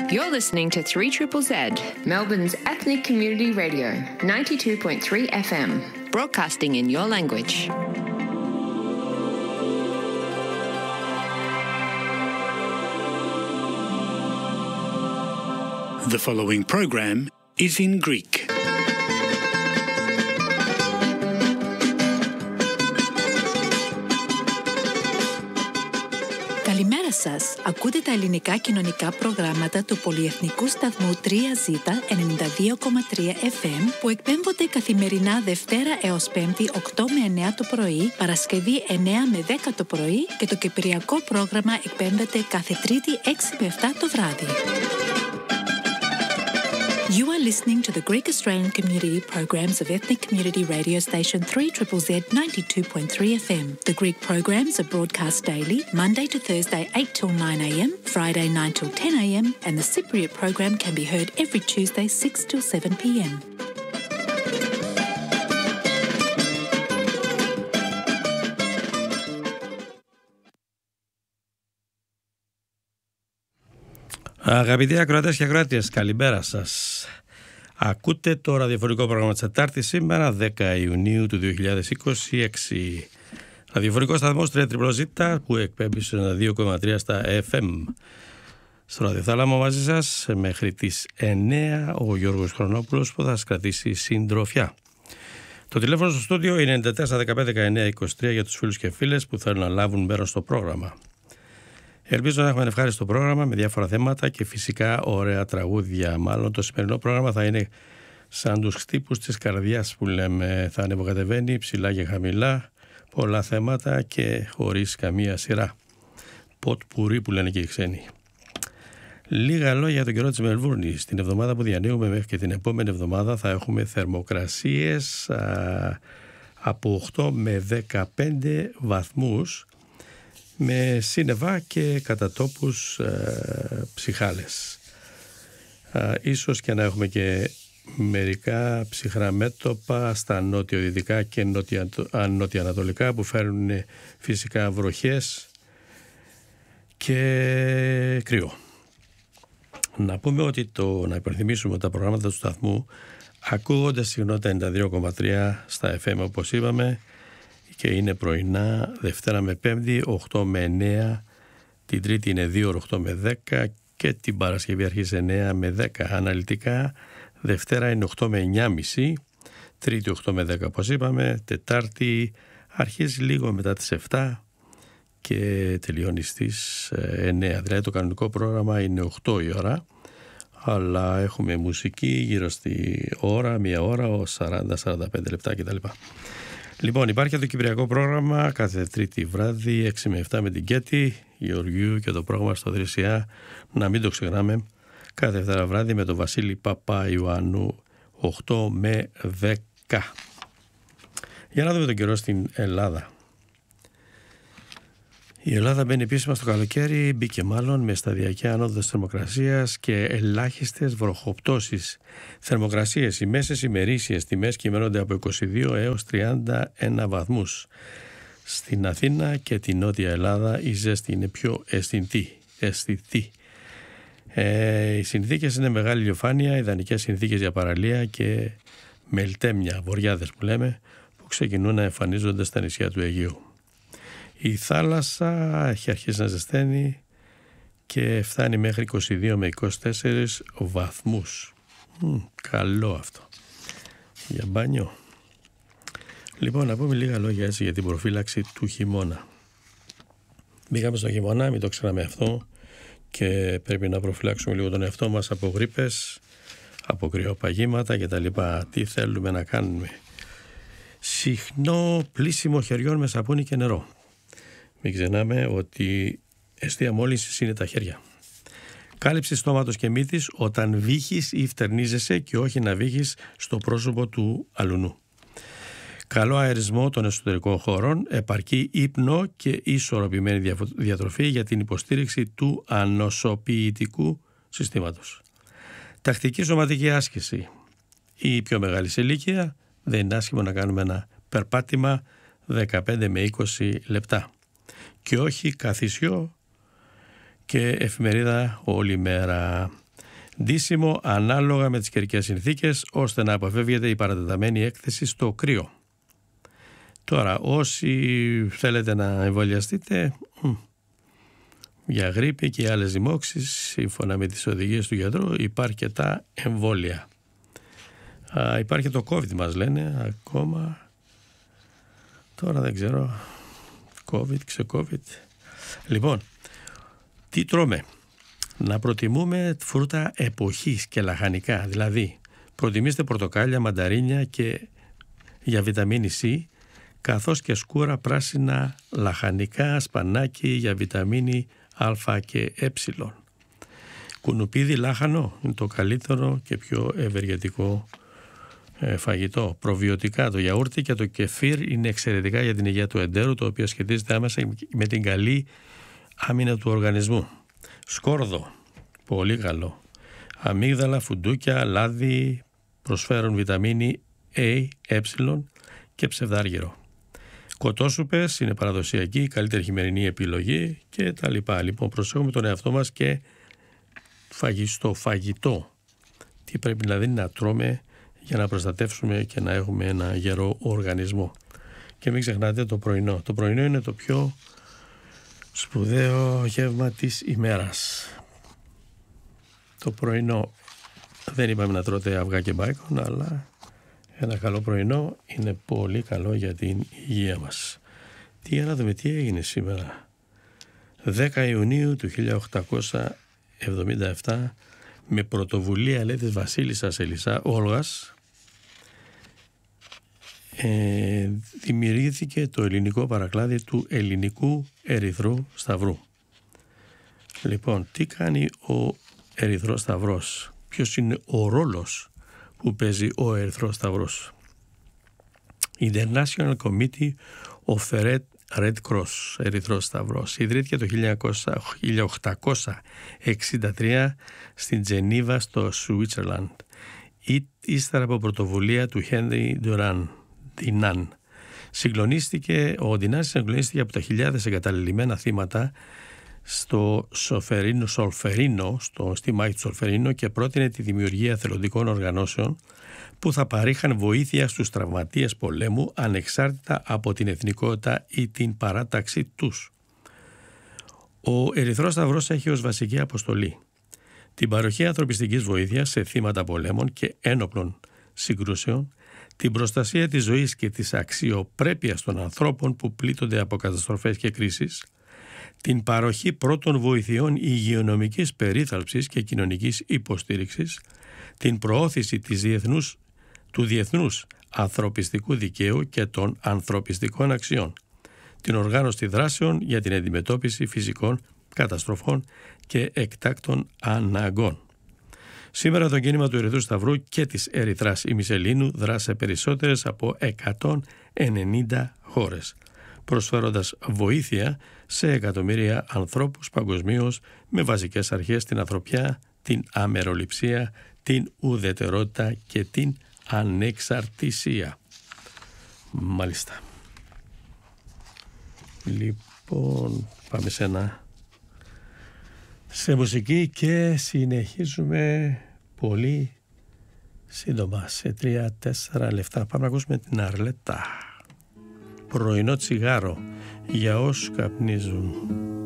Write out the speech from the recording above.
You're listening to 3ZZZ, Melbourne's ethnic community radio, 92.3 FM, broadcasting in your language. The following program is in Greek. Καλημέρα σας. Ακούτε τα ελληνικά κοινωνικά προγράμματα του πολυεθνικού σταθμού 3Z 92,3 FM που εκπέμπονται καθημερινά Δευτέρα έως Πέμπτη 8 με 9 το πρωί, Παρασκευή 9 με 10 το πρωί και το κυπριακό πρόγραμμα εκπέμπεται κάθε Τρίτη 6 με 7 το βράδυ. You are listening to the Greek Australian community programs of ethnic community radio station 3ZZZ 92.3 FM. The Greek programs are broadcast daily, Monday to Thursday 8 till 9 a.m, Friday 9 till 10 a.m, and the Cypriot program can be heard every Tuesday 6 till 7 p.m. Αγαπητοί ακροατές και ακροάτριες, καλημέρα σας. Ακούτε το ραδιοφωνικό πρόγραμμα της Τετάρτης σήμερα, 10 Ιουνίου του 2026. Ραδιοφωνικό σταθμός 3ZZZ που εκπέμπει στο 2,3 στα FM. Στο ραδιοθάλαμο μαζί σας μέχρι τις 9 ο Γιώργος Χρονόπουλος που θα σας κρατήσει συντροφιά. Το τηλέφωνο στο στούντιο είναι 94-15-19-23 για τους φίλους και φίλες που θέλουν να λάβουν μέρος στο πρόγραμμα. Ελπίζω να έχουμε ένα ευχάριστο πρόγραμμα με διάφορα θέματα και φυσικά ωραία τραγούδια. Μάλλον το σημερινό πρόγραμμα θα είναι σαν τους χτύπους της καρδιάς που λέμε. Θα ανεβοκατεβαίνει ψηλά και χαμηλά, πολλά θέματα και χωρίς καμία σειρά. Ποτ πουρί που λένε και οι ξένοι. Λίγα λόγια για τον καιρό της Μελβούρνης. Την εβδομάδα που διανύουμε μέχρι και την επόμενη εβδομάδα θα έχουμε θερμοκρασίες από 8 με 15 βαθμούς με σύννεφα και κατά τόπους ψυχάλες. Ίσως και να έχουμε και μερικά ψυχρά μέτωπα στα νότιο-δυτικά και νότια-ανατολικά που φέρνουν φυσικά βροχές και κρύο. Να πούμε ότι να υπενθυμίσουμε ότι τα προγράμματα του σταθμού ακούγονται συχνότητα 92,3 στα FM όπως είπαμε και είναι πρωινά Δευτέρα με Πέμπτη 8 με 9, την Τρίτη είναι 2 8 με 10 και την Παρασκευή αρχίζει 9 με 10. Αναλυτικά Δευτέρα είναι 8 με 9.30, Τρίτη 8 με 10 όπως είπαμε, Τετάρτη αρχίζει λίγο μετά τις 7 και τελειώνει στις 9. Δηλαδή το κανονικό πρόγραμμα είναι 8 η ώρα, αλλά έχουμε μουσική γύρω στη ώρα, μία ώρα, 40-45 λεπτά κτλ. Λοιπόν, υπάρχει το κυπριακό πρόγραμμα κάθε Τρίτη βράδυ 6 με 7 με την Κέτη Γεωργιού και το πρόγραμμα στο 3CA, να μην το ξεχνάμε, κάθε Δευτέρα βράδυ με τον Βασίλη Παπά Ιωάννου 8 με 10. Για να δούμε τον καιρό στην Ελλάδα. Η Ελλάδα μπαίνει επίσημα στο καλοκαίρι, μπήκε μάλλον με σταδιακή άνοδο της θερμοκρασίας και ελάχιστες βροχοπτώσεις. Θερμοκρασίες, οι μέσες ημερήσιες τιμές κυμαίνονται από 22 έως 31 βαθμούς. Στην Αθήνα και τη Νότια Ελλάδα η ζέστη είναι πιο αισθητή. Οι συνθήκες είναι μεγάλη ηλιοφάνεια, ιδανικές συνθήκες για παραλία και μελτέμια, βοριάδες που λέμε, που ξεκινούν να εμφανίζονται στα νησιά του Αιγαίου. Η θάλασσα έχει αρχίσει να ζεσταίνει και φτάνει μέχρι 22 με 24 βαθμούς. Καλό αυτό. Για μπάνιο. Λοιπόν, να πούμε λίγα λόγια έτσι για την προφύλαξη του χειμώνα. Μπήκαμε στο χειμώνα, μην το ξέραμε αυτό και πρέπει να προφυλάξουμε λίγο τον εαυτό μας από γρίπες, από κρυοπαγήματα κτλ. Τι θέλουμε να κάνουμε. Συχνό πλύσιμο χεριών με σαπούνι και νερό. Μην ξεχνάμε ότι αιστεία μόλυνσης είναι τα χέρια. Κάλυψη στόματος και μύτης όταν βύχεις ή φτερνίζεσαι και όχι να βύχεις στο πρόσωπο του αλουνού. Καλό αερισμό των εσωτερικών χώρων, επαρκή ύπνο και ισορροπημένη διατροφή για την υποστήριξη του ανοσοποιητικού συστήματος. Τακτική σωματική άσκηση. Η πιο μεγάλη σε ηλικία δεν είναι άσχημο να κάνουμε ένα περπάτημα 15 με 20 λεπτά. Και όχι καθισιό και εφημερίδα όλη μέρα. Ντύσιμο ανάλογα με τις καιρικές συνθήκες, ώστε να αποφεύγεται η παρατεταμένη έκθεση στο κρύο. Τώρα, όσοι θέλετε να εμβολιαστείτε για γρίπη και άλλες ζυμώξεις, σύμφωνα με τις οδηγίες του γιατρού, υπάρχει και τα εμβόλια. Υπάρχει το COVID, μας λένε ακόμα. Τώρα δεν ξέρω. COVID, ξε-COVID. Λοιπόν, τι τρώμε? Να προτιμούμε φρούτα εποχής και λαχανικά. Δηλαδή, προτιμήστε πορτοκάλια, μανταρίνια και για βιταμίνη C, καθώς και σκούρα πράσινα λαχανικά, σπανάκι για βιταμίνη Α και Ε. Κουνουπίδι λάχανο είναι το καλύτερο και πιο ευεργετικό φαγητό. Προβιωτικά, το γιαούρτι και το κεφίρ είναι εξαιρετικά για την υγεία του εντέρου, το οποίο σχετίζεται άμεσα με την καλή άμυνα του οργανισμού. Σκόρδο, πολύ καλό. Αμύγδαλα, φουντούκια, λάδι προσφέρουν βιταμίνη A, Ε και ψευδάργυρο. Κοτόσουπες είναι παραδοσιακή, η καλύτερη χειμερινή επιλογή και τα λοιπά. Λοιπόν, προσέχουμε τον εαυτό μας και στο φαγητό. Τι πρέπει δηλαδή να τρώμε για να προστατεύσουμε και να έχουμε ένα γερό οργανισμό. Και μην ξεχνάτε το πρωινό. Το πρωινό είναι το πιο σπουδαίο γεύμα της ημέρας. Το πρωινό δεν είπαμε να τρώτε αυγά και μπάικον, αλλά ένα καλό πρωινό είναι πολύ καλό για την υγεία μας. Να δούμε τι έγινε σήμερα. 10 Ιουνίου του 1877, με πρωτοβουλία της βασίλισσας Ελισσά Όλγας, δημιουργήθηκε το ελληνικό παρακλάδι του Ελληνικού Ερυθρού Σταυρού. Λοιπόν, τι κάνει ο Ερυθρός Σταυρός? Ποιος είναι ο ρόλος που παίζει ο Ερυθρός Σταυρός? International Committee of the Red Cross, Ερυθρός Σταυρός, ιδρύθηκε το 1863 στην Τζενίβα στο Σουίτσερλαντ, ύστερα από πρωτοβουλία του Χένρι Ντουράν. Ο Ντινάν συγκλονίστηκε από τα χιλιάδες εγκαταλελειμμένα θύματα στη μάχη του Σολφερίνο και πρότεινε τη δημιουργία εθελοντικών οργανώσεων που θα παρήχαν βοήθεια στους τραυματίες πολέμου ανεξάρτητα από την εθνικότητα ή την παράταξή τους. Ο Ερυθρός Σταυρός έχει ως βασική αποστολή την παροχή ανθρωπιστικής βοήθειας σε θύματα πολέμων και ένοπλων συγκρούσεων, την προστασία της ζωής και της αξιοπρέπειας των ανθρώπων που πλήττονται από καταστροφές και κρίσεις, την παροχή πρώτων βοηθειών υγειονομικής περίθαλψης και κοινωνικής υποστήριξης, την προώθηση του διεθνούς ανθρωπιστικού δικαίου και των ανθρωπιστικών αξιών, την οργάνωση δράσεων για την αντιμετώπιση φυσικών καταστροφών και εκτάκτων αναγκών. Σήμερα το κίνημα του Ερυθρού Σταυρού και της Ερυθράς ημισελήνου δρά σε περισσότερες από 190 χώρες, προσφέροντας βοήθεια σε εκατομμύρια ανθρώπους παγκοσμίως με βασικές αρχές την ανθρωπιά, την αμεροληψία, την ουδετερότητα και την ανεξαρτησία. Μάλιστα. Λοιπόν, πάμε σε μουσική και συνεχίζουμε πολύ σύντομα, σε 3-4 λεπτά. Πάμε να ακούσουμε την Αρλέτα. Πρωινό τσιγάρο για όσους καπνίζουν.